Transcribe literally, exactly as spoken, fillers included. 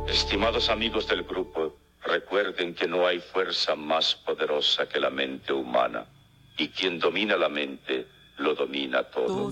Estimados amigos del grupo, recuerden que no hay fuerza más poderosa que la mente humana, y quien domina la mente, lo domina todo.